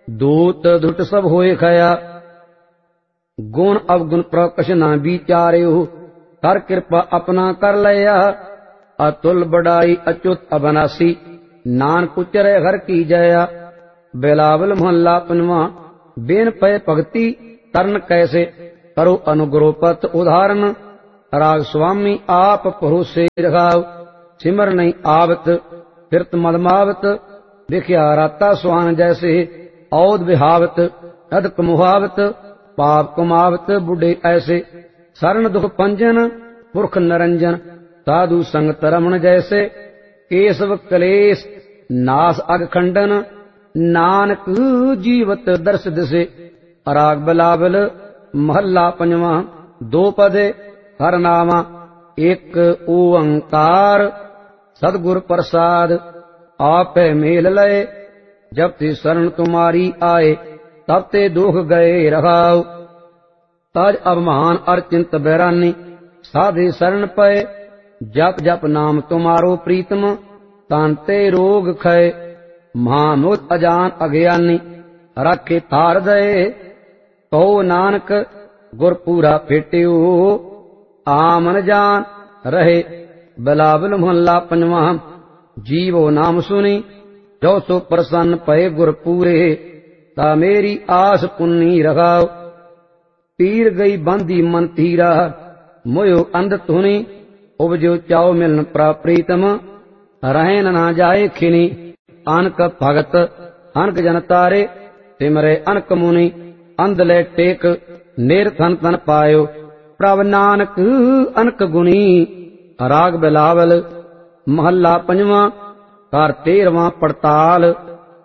दूत धुट सब होए खया। गुण अवगुण प्रकश ना विचार्यो, कर कृपा अपना कर लया। अतुल बड़ाई अच्युत अबनासी, नानक उचरे हर की जया। बिलावल मोहल्ला पंजवा। बेन पय भगति तरन कैसे, करो अनुग्रोपत उदाहरण। राग स्वामी आप भरोसे रखाव, सिमर नहीं आवत फिरत मदमावत। दिखया राता सुहान जैसे, औद बिहावत अदक मुहावत। पाप कमावत बुढ़े ऐसे, शरण दुख पंजन पुरख नरंजन। साधु संगत रमण जैसे, केशव कलेश नास अग खंडन। नानक जीवत दर्श दिसे। राग बिलावल महला पंजवा। दो पदे हर नामा, एक ओंकार सदगुर प्रसाद। आप मेल लय, जब ते शरण तुम्हारी आए, तब ते दुख गए रहाओ। तज अवमान अर्चिंत बैरानी, साधे शरण पय। जप जप नाम तुम्हारो प्रीतम, तांते रोग खय। महामोद अजान अज्ञानी, रखे तार दए। कहो नानक गुर पूरा फेट्यो, आमन जान रहे। बिलावल मोहल्ला पंजवा। जीवो नाम सुनी, जो सो प्रसन्न पए गुर पूरे। ता मेरी आस पुन्नी रखाओ। पीर गई बंदी मन तीरा, मोयो अंध धुनी। उपजो चाओ मिलन प्रीतम, रहन ना जाए खिनी। अनक भगत अनक जन तारे, सिमरे अनक मुनि। अंध ले टेक नेर थन तन पायो, प्रभ नानक अनक गुणी। राग बिलावल महला पंजवा। कर 13वां पड़ताल।